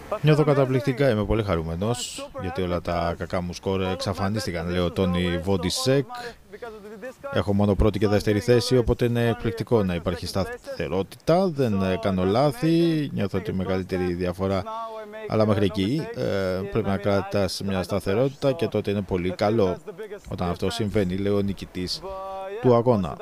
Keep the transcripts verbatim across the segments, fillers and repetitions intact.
Νιώθω καταπληκτικά, είμαι πολύ χαρούμενος γιατί όλα τα κακά μου σκορ εξαφανίστηκαν, λέει ο Τόνι Βόντισεκ. Έχω μόνο πρώτη και δεύτερη θέση, οπότε είναι εκπληκτικό να υπάρχει σταθερότητα. Δεν κάνω λάθη, νιώθω τη μεγαλύτερη διαφορά, αλλά μέχρι εκεί ε, πρέπει να κρατάς μια σταθερότητα και τότε είναι πολύ καλό. Όταν αυτό συμβαίνει, λέει ο νικητής του αγώνα.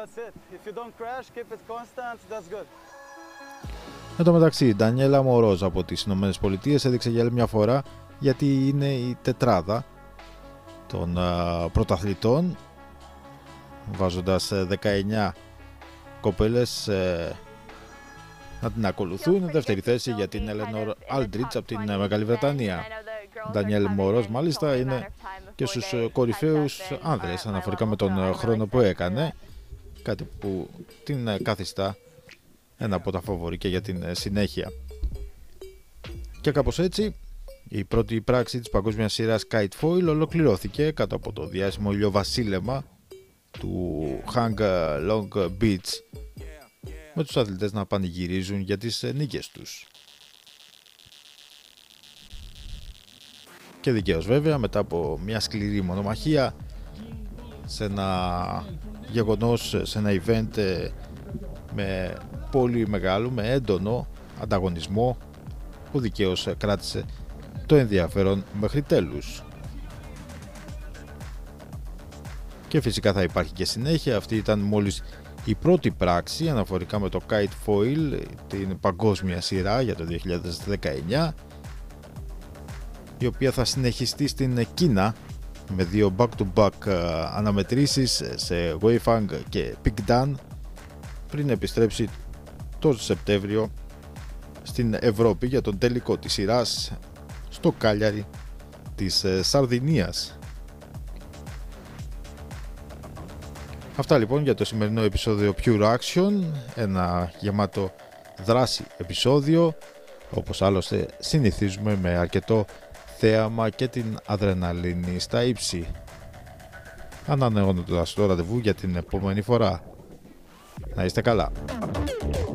Εν τω μεταξύ, η Ντανιέλα Μορόζ από τις Ηνωμένες Πολιτείες έδειξε για άλλη μια φορά γιατί είναι η τετράδα των α, πρωταθλητών, βάζοντας δεκαεννιά κοπέλες ε, να την ακολουθούν. Δεύτερη θέση για την Έλενορ Άλντριτς από την Μεγάλη Βρετανία. Ντανιέλ Μορόζ μάλιστα είναι και στους κορυφαίους άνδρες αναφορικά με τον χρόνο που έκανε, κάτι που την καθιστά ένα από τα φαβορί και για την συνέχεια. Και κάπως έτσι η πρώτη πράξη της παγκόσμιας σειράς Kite Foil ολοκληρώθηκε κάτω από το διάσημο ηλιοβασίλεμα του Hang Long Beach, με τους αθλητές να πανηγυρίζουν για τις νίκες τους. Και δικαίως βέβαια, μετά από μια σκληρή μονομαχία σε ένα γεγονός, σε ένα event με πολύ μεγάλο, με έντονο ανταγωνισμό, που δικαίως κράτησε το ενδιαφέρον μέχρι τέλους. Και φυσικά θα υπάρχει και συνέχεια. Αυτή ήταν μόλις η πρώτη πράξη αναφορικά με το Kite Foil, την παγκόσμια σειρά για το δύο χιλιάδες δεκαεννιά, η οποία θα συνεχιστεί στην Κίνα με δύο back-to-back αναμετρήσεις σε Weifang και Pingdan, πριν επιστρέψει το Σεπτέμβριο στην Ευρώπη για τον τελικό της σειράς στο Κάλιαρι της Σαρδινίας. Αυτά λοιπόν για το σημερινό επεισόδιο Pure Action, ένα γεμάτο δράση επεισόδιο, όπως άλλωστε συνηθίζουμε, με αρκετό θέαμα και την αδρεναλίνη στα ύψη, ανανεώνοντας το ραντεβού για την επόμενη φορά. Να είστε καλά.